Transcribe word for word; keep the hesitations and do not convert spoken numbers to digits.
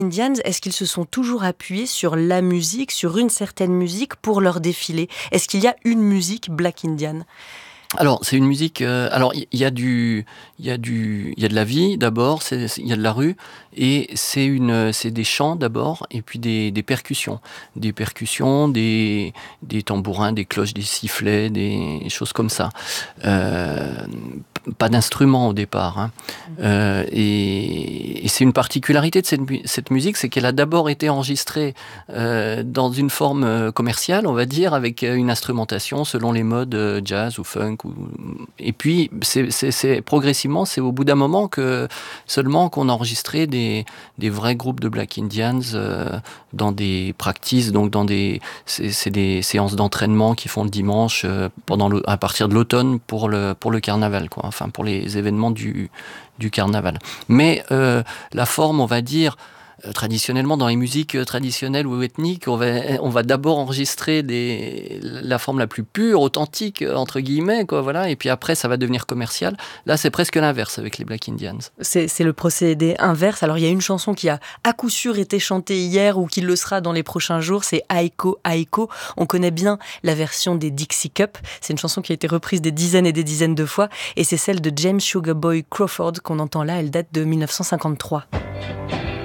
Indians, est-ce qu'ils se sont toujours appuyés sur la musique, sur une certaine musique pour leur défilé? Est-ce qu'il y a une musique Black Indian? Alors, c'est une musique. Euh, alors, il y, y a du, il y a du, il y a de la vie d'abord. C'est, il y a de la rue et c'est une, c'est des chants d'abord et puis des, des percussions, des percussions, des, des tambourins, des cloches, des sifflets, des choses comme ça. Euh, pas d'instruments au départ. Hein. Euh, et, et c'est une particularité de cette, cette musique, c'est qu'elle a d'abord été enregistrée euh, dans une forme commerciale, on va dire, avec une instrumentation selon les modes jazz ou funk. Ou... Et puis, c'est, c'est, c'est, progressivement, c'est au bout d'un moment que seulement qu'on a enregistré des, des vrais groupes de Black Indians euh, dans des practices, donc dans des, c'est, c'est des séances d'entraînement qui font le dimanche euh, pendant le, à partir de l'automne pour le, pour le carnaval, quoi. Enfin pour les événements du, du carnaval. Mais euh, la forme, on va dire, euh, traditionnellement, dans les musiques traditionnelles ou ethniques, on va, on va d'abord enregistrer des, la forme la plus pure, authentique, entre guillemets, quoi, voilà, et puis après, ça va devenir commercial. Là, c'est presque l'inverse avec les Black Indians. C'est, c'est le procédé inverse. Alors, il y a une chanson qui a à coup sûr été chantée hier ou qui le sera dans les prochains jours, c'est Aiko Aiko. On connaît bien la version des Dixie Cup. C'est une chanson qui a été reprise des dizaines et des dizaines de fois et c'est celle de James Sugar Boy Crawford qu'on entend là. Elle date de mille neuf cent cinquante-trois.